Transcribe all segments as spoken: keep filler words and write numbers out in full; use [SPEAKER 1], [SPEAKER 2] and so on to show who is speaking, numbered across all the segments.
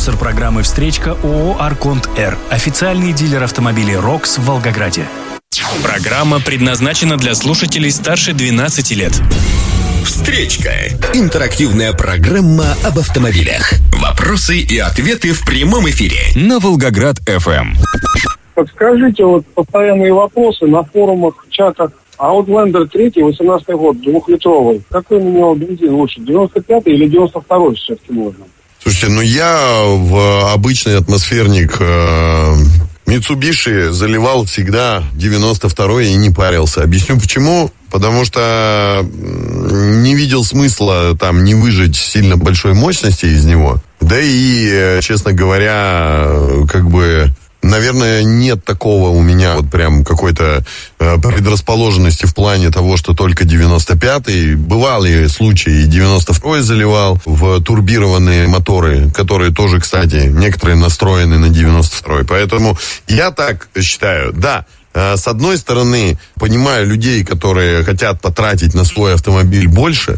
[SPEAKER 1] Спонсор программы «Встречка» ООО «Арконт Р». Официальный дилер автомобилей «Рокс» в Волгограде. Программа предназначена для слушателей старше двенадцати лет.
[SPEAKER 2] «Встречка» – интерактивная программа об автомобилях. Вопросы и ответы в прямом эфире на Волгоград-ФМ.
[SPEAKER 3] Подскажите, вот постоянные вопросы на форумах, чатах. Outlander три, восемнадцатый год, двухлитровый. Какой на него бензин лучше, девяносто пятый или девяносто второй все-таки можно?
[SPEAKER 4] Слушайте, ну я в обычный атмосферник э, Mitsubishi заливал всегда девяносто второй и не парился. Объясню почему. Потому что не видел смысла там не выжать сильно большой мощности из него. Да и, честно говоря, как бы... Наверное, нет такого у меня вот прям какой-то э, предрасположенности в плане того, что только девяносто пятый. Бывали случаи, девяносто второй заливал в турбированные моторы, которые тоже, кстати, некоторые настроены на девяносто второй. Поэтому я так считаю, да. С одной стороны, понимаю людей, которые хотят потратить на свой автомобиль больше,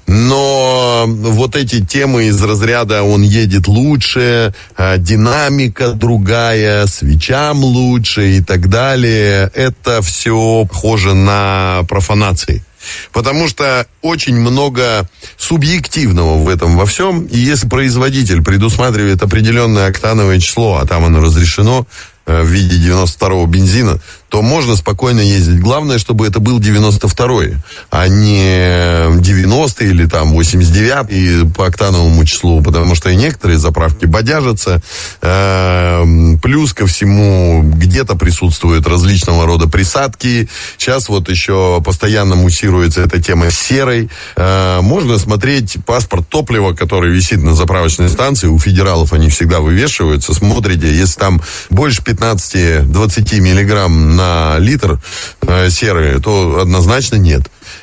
[SPEAKER 4] но вот эти темы из разряда «он едет лучше», «динамика другая», «свечам лучше» и так далее, это все похоже на профанации. Потому что очень много субъективного в этом во всем, и если производитель предусматривает определенное октановое число, а там оно разрешено в виде девяносто второго бензина, то можно спокойно ездить. Главное, чтобы это был девяносто второй, а не девяностый или там восемьдесят девятый по октановому числу, потому что и некоторые заправки бодяжатся. Плюс ко всему где-то присутствуют различного рода присадки. Сейчас вот еще постоянно муссируется эта тема серой. Можно смотреть паспорт топлива, который висит на заправочной станции. У федералов они всегда вывешиваются. Смотрите, если там больше пятнадцать-двадцать миллиграмм на литр э, серы, то однозначно нет.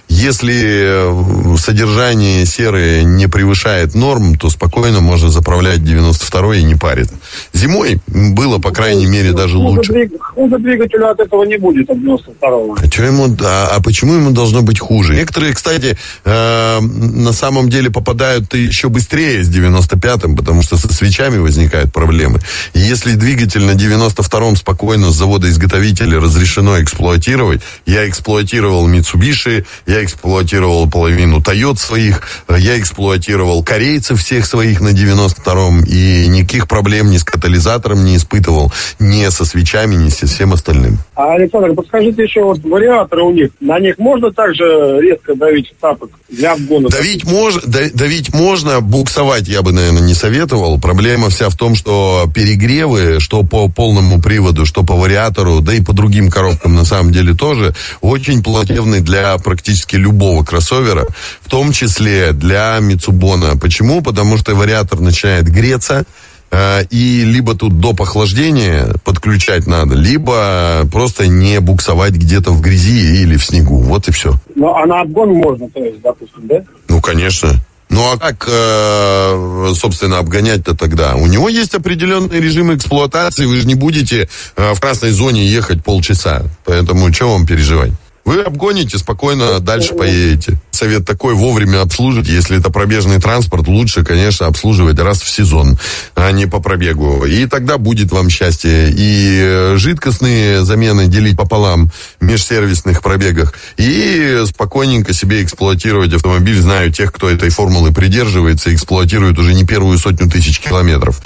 [SPEAKER 4] Если содержание серы не превышает норм, то спокойно можно заправлять девяносто второй и не парит. Зимой было, по крайней мере, даже лучше.
[SPEAKER 3] Хуже двигателя от этого не будет, от девяносто второго.
[SPEAKER 4] А, что ему, а, а почему ему должно быть хуже? Некоторые, кстати, э, на самом деле попадают еще быстрее с девяносто пятым, потому что со свечами возникают проблемы. И если двигатель на девяносто втором спокойно с завода-изготовителя разрешено эксплуатировать, я эксплуатировал Mitsubishi, я эксплуатировал половину Toyota своих, я эксплуатировал корейцев всех своих на девяносто втором, и никаких проблем ни с катализатором не испытывал, ни со свечами, ни со всем остальным.
[SPEAKER 3] А, Александр, подскажите еще, вот вариаторы у них, на них можно также резко давить в тапок для обгона?
[SPEAKER 4] Давить, мож, давить можно, буксовать я бы, наверное, не советовал. Проблема вся в том, что перегревы, что по полному приводу, что по вариатору, да и по другим коробкам на самом деле тоже, очень плачевны для практически любого кроссовера, в том числе для Mitsubishi. Почему? Потому что вариатор начинает греться, э, и либо тут доп. Охлаждения подключать надо, либо просто не буксовать где-то в грязи или в снегу. Вот и все.
[SPEAKER 3] Ну, а на обгон можно, то есть, допустим, да?
[SPEAKER 4] Ну, конечно. Ну, а как, э, собственно, обгонять-то тогда? У него есть определенный режим эксплуатации, вы же не будете э, в красной зоне ехать полчаса, поэтому что вам переживать? Вы обгоните, спокойно дальше поедете. Совет такой: вовремя обслужить. Если это пробежный транспорт, лучше, конечно, обслуживать раз в сезон, а не по пробегу. И тогда будет вам счастье. И жидкостные замены делить пополам в межсервисных пробегах. И спокойненько себе эксплуатировать автомобиль. Знаю тех, кто этой формулы придерживается, эксплуатирует уже не первую сотню тысяч километров.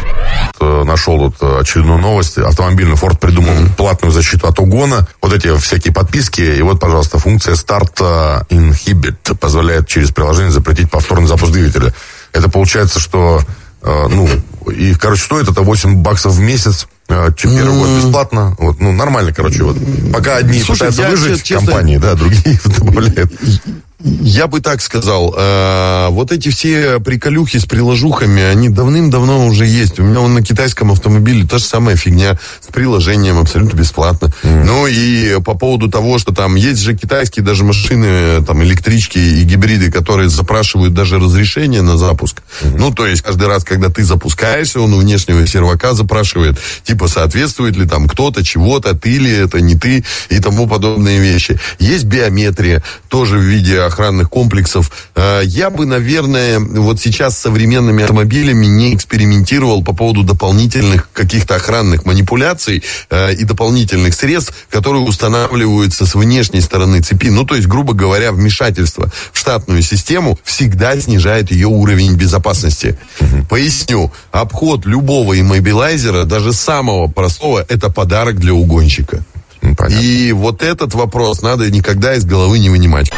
[SPEAKER 5] Нашел тут очередную новость. Автомобильный Ford придумал mm-hmm. платную защиту от угона. Вот эти всякие подписки. И вот, пожалуйста, функция Start Inhibit позволяет через приложение запретить повторный запуск двигателя. Это получается, что, э, ну, и, короче, стоит это восемь баксов в месяц. Э, первый mm-hmm. год бесплатно. Вот, ну, нормально, короче. Вот. Пока одни Слушай, пытаются выжить честно, компании, да, другие добавляют.
[SPEAKER 4] Я бы так сказал, э, вот эти все приколюхи с приложухами, они давным-давно уже есть. У меня вон на китайском автомобиле та же самая фигня с приложением, абсолютно бесплатно. Mm. Ну и по поводу того, что там есть же китайские даже машины, там электрички и гибриды, которые запрашивают даже разрешение на запуск. Mm. Ну, то есть каждый раз, когда ты запускаешься, он у внешнего сервака запрашивает, типа, соответствует ли там кто-то, чего-то, ты ли это, не ты и тому подобные вещи. Есть биометрия, тоже в виде охранных комплексов. Я бы, наверное, вот сейчас с современными автомобилями не экспериментировал по поводу дополнительных каких-то охранных манипуляций и дополнительных средств, которые устанавливаются с внешней стороны цепи. Ну, то есть, грубо говоря, вмешательство в штатную систему всегда снижает ее уровень безопасности. Угу. Поясню. Обход любого иммобилайзера, даже самого простого, это подарок для угонщика. Понятно. И вот этот вопрос надо никогда из головы не вынимать.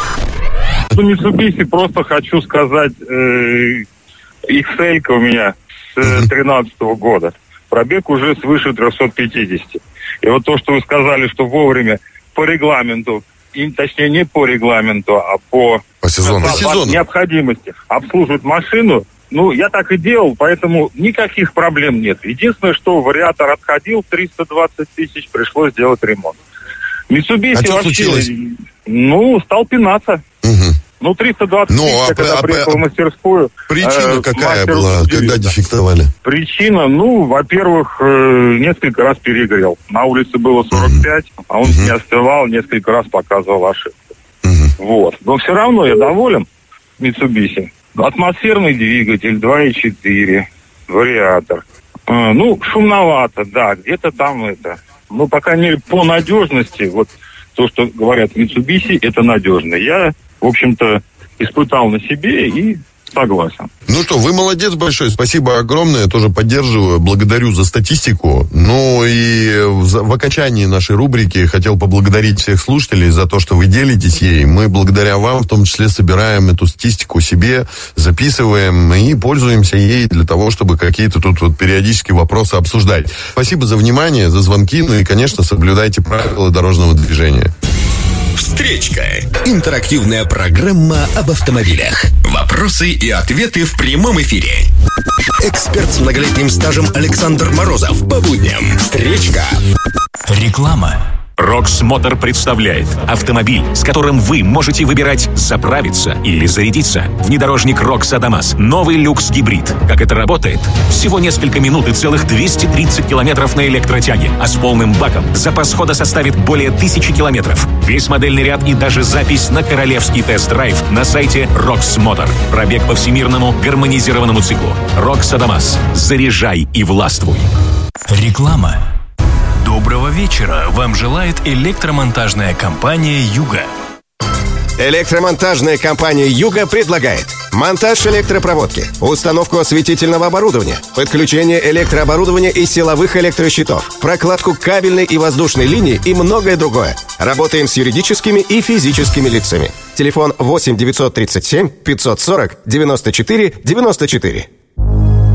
[SPEAKER 6] По Mitsubishi просто хочу сказать, э, икс эль-ка у меня с тринадцатого года. Пробег уже свыше триста пятьдесят. И вот то, что вы сказали, что вовремя по регламенту, и, точнее не по регламенту, а по,
[SPEAKER 5] по сезону.
[SPEAKER 6] по, по необходимости обслуживать машину, ну, я так и делал, поэтому никаких проблем нет. Единственное, что вариатор отходил, триста двадцать тысяч, пришлось сделать ремонт. Mitsubishi
[SPEAKER 4] а что
[SPEAKER 6] вообще,
[SPEAKER 4] случилось?
[SPEAKER 6] Ну, стал пинаться.
[SPEAKER 4] Угу.
[SPEAKER 6] Ну, триста двадцать
[SPEAKER 4] ну,
[SPEAKER 6] тысяч,
[SPEAKER 4] а,
[SPEAKER 6] я когда
[SPEAKER 4] а,
[SPEAKER 6] приехал
[SPEAKER 4] а,
[SPEAKER 6] в мастерскую...
[SPEAKER 4] Причина
[SPEAKER 6] э,
[SPEAKER 4] какая была, когда дефектовали?
[SPEAKER 6] Причина, ну, во-первых, э, несколько раз перегрел. На улице было сорок пять, uh-huh. а он uh-huh. не остывал, несколько раз показывал ошибку. Uh-huh. Вот. Но все равно я доволен Mitsubishi. Атмосферный двигатель, два и четыре, вариатор. Э, ну, шумновато, да, где-то там это... Ну, по крайней мере, по надежности, вот то, что говорят Mitsubishi, это надежно. Я, в общем-то, испытал на себе и согласен.
[SPEAKER 4] Ну что, вы молодец большой, спасибо огромное, тоже поддерживаю, благодарю за статистику. Ну и в, в окончании нашей рубрики хотел поблагодарить всех слушателей за то, что вы делитесь ей. Мы благодаря вам в том числе собираем эту статистику себе, записываем и пользуемся ей для того, чтобы какие-то тут вот периодически вопросы обсуждать. Спасибо за внимание, за звонки, ну и, конечно, соблюдайте правила дорожного движения.
[SPEAKER 2] Встречка. Интерактивная программа об автомобилях. Вопросы и ответы в прямом эфире. Эксперт с многолетним стажем Александр Морозов. По будням. Встречка.
[SPEAKER 1] Реклама. Рокс Мотор представляет автомобиль, с которым вы можете выбирать заправиться или зарядиться. Внедорожник Рокс Адамас. Новый люкс гибрид. Как это работает? Всего несколько минут и целых двести тридцать километров на электротяге. А с полным баком запас хода составит более тысячи километров. Весь модельный ряд и даже запись на королевский тест-драйв на сайте Рокс Мотор. Пробег по всемирному гармонизированному циклу. Рокс Адамас. Заряжай и властвуй. Реклама. Доброго вечера. Вам желает электромонтажная компания «Юга».
[SPEAKER 7] Электромонтажная компания «Юга» предлагает монтаж электропроводки, установку осветительного оборудования, подключение электрооборудования и силовых электрощитов, прокладку кабельной и воздушной линии и многое другое. Работаем с юридическими и физическими лицами. Телефон восемь девятьсот тридцать семь пятьсот сорок девяносто четыре девяносто четыре.